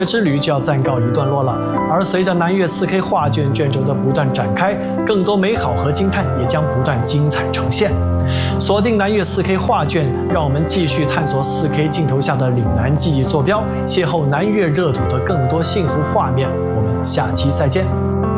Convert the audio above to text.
之旅就要暂告一段落了，而随着南越 4K 画卷卷轴的不断展开，更多美好和惊叹也将不断精彩呈现。锁定南越 4K 画卷，让我们继续探索 4K 镜头下的岭南记忆坐标，邂逅南越热土的更多幸福画面。我们下期再见。